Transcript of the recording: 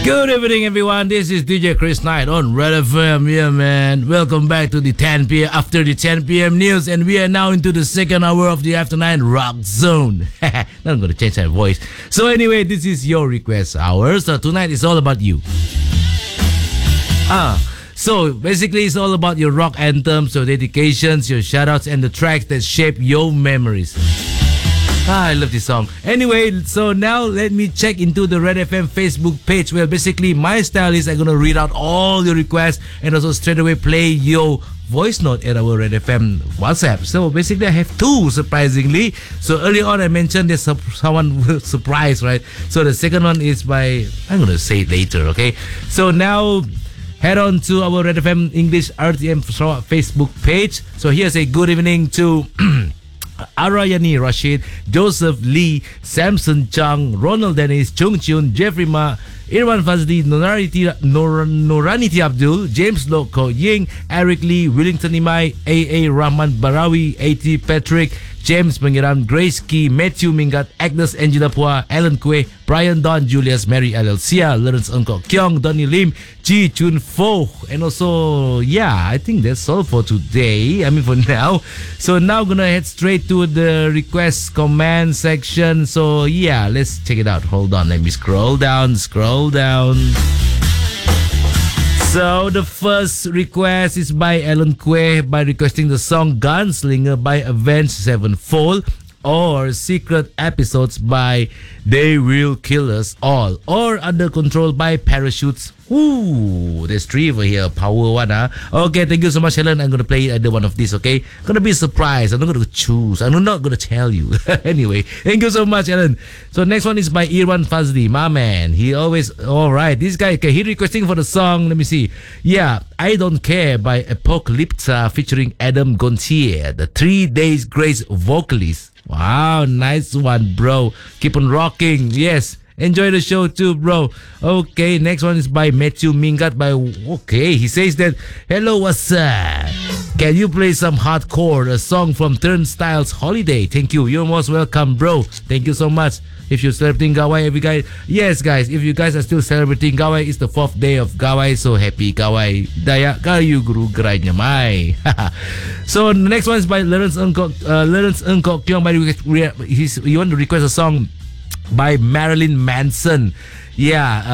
Good evening, everyone. This is DJ Chris Knight on Red FM. Yeah, man. Welcome back to the 10 p.m. after the 10 p.m. news, and we are now into the second hour of the afternoon rock zone. Now I'm going to change that voice. So anyway, this is your request hour. So tonight is all about you. So basically, it's all about your rock anthems, your dedications, your shoutouts, and the tracks that shape your memories. I love this song. Anyway, so now let me check into the Red FM Facebook page, where basically my style is I'm going to read out all your requests and also straight away play your voice note at our Red FM WhatsApp. So basically I have two, surprisingly. So earlier on I mentioned there's someone surprised, right? So the second one is by, I'm going to say it later, okay? So now head on to our Red FM English RTM Facebook page. So here's a good evening to Arayani Rashid, Joseph Lee, Samson Chang, Ronald Dennis, Chung Chun, Jeffrey Ma, Irwan Fazli, Noraniti Abdul, James Loko Ying, Eric Lee, Willington Imai, A.A. Rahman Barawi, A.T. Patrick, James Pangeran, Grace Key, Matthew Mingat, Agnes Angela Pua, Alan Kwe, Brian Don, Julius, Mary Alelsia, Lawrence Ungkok Kyong, Donnie Lim, Ji Chun Fo, and also, yeah, I think that's all for today. I mean, for now. So now I'm gonna head straight to the request command section. So yeah, let's check it out. Hold on, let me scroll down. So the first request is by Alan Kwe by requesting the song Gunslinger by Avenged Sevenfold, or Secret Episodes by They Will Kill Us All, or Under Control by Parachutes. Ooh, there's three over here. Power one, huh? Okay, thank you so much, Helen. I'm going to play either one of these, okay? Going to be a surprise. I'm not going to choose. I'm not going to tell you. Anyway, thank you so much, Helen. So next one is by Irwan Fazli, my man. He always, all right. This guy, okay, he requesting for the song. Let me see. Yeah, I Don't Care by Apocalypsa featuring Adam Gontier, the 3 Days Grace vocalist. Wow, nice one, bro. Keep on rocking. Yes. Enjoy the show too, bro. Okay, next one is by Matthew Mingat by, okay, he says that, hello, what's up? Can you play some hardcore, a song from Turnstiles Holiday? Thank you. You're most welcome, bro. Thank you so much. If you're celebrating Gawai, yes, guys, if you guys are still celebrating Gawai, it's the 4th day of Gawai, so happy Gawai. Daya kayu guru gerai nyamai. So the next one is by Lawrence Ungkok Kyong. By you want to request a song by Marilyn Manson. Yeah.